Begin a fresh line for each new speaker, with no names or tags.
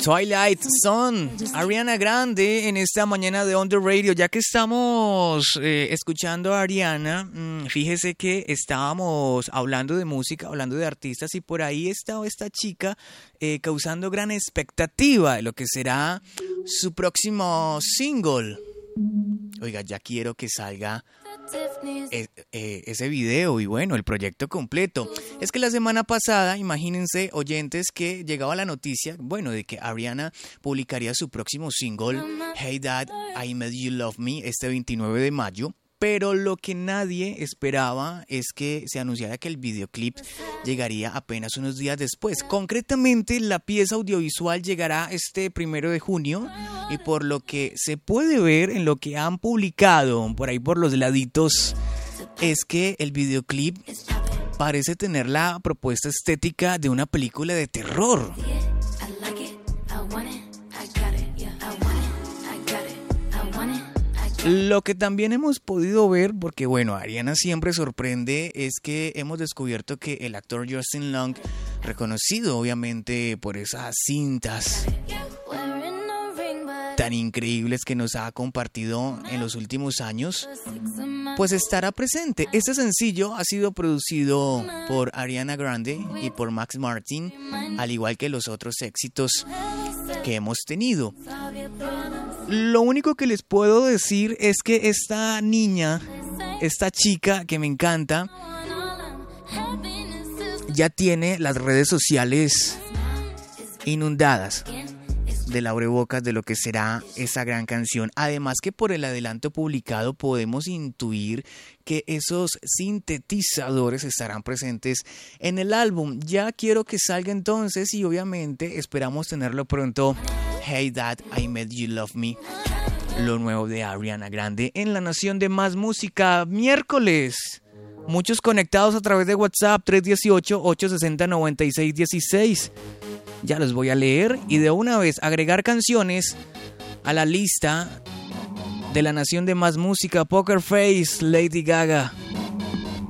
Twilight Zone, Ariana Grande en esta mañana de On The Radio. Ya que estamos escuchando a Ariana, fíjese que estábamos hablando de música, hablando de artistas, y por ahí estaba esta chica causando gran expectativa de lo que será su próximo single. Oiga, ya quiero que salga ese video y bueno, el proyecto completo. Es que la semana pasada, imagínense, oyentes, que llegaba la noticia, bueno, de que Ariana publicaría su próximo single, Hey Dad, I Made You Love Me, este 29 de mayo. Pero lo que nadie esperaba es que se anunciara que el videoclip llegaría apenas unos días después. Concretamente, la pieza audiovisual llegará este 1 de junio y por lo que se puede ver en lo que han publicado por ahí por los laditos, es que el videoclip parece tener la propuesta estética de una película de terror. Lo que también hemos podido ver, porque bueno, Ariana siempre sorprende, es que hemos descubierto que el actor Justin Long, reconocido obviamente por esas cintas tan increíbles que nos ha compartido en los últimos años, pues estará presente. Este sencillo ha sido producido por Ariana Grande y por Max Martin, al igual que los otros éxitos que hemos tenido. Lo único que les puedo decir es que esta niña, esta chica que me encanta, ya tiene las redes sociales inundadas del abrebocas de lo que será esa gran canción. Además que por el adelanto publicado podemos intuir que esos sintetizadores estarán presentes en el álbum. Ya quiero que salga entonces y obviamente esperamos tenerlo pronto. Hey Dad, I Made You Love Me, lo nuevo de Ariana Grande en La Nación de Más Música. Miércoles, muchos conectados a través de WhatsApp 318-860-9616. Ya los voy a leer y de una vez agregar canciones a la lista de La Nación de Más Música. Poker Face, Lady Gaga.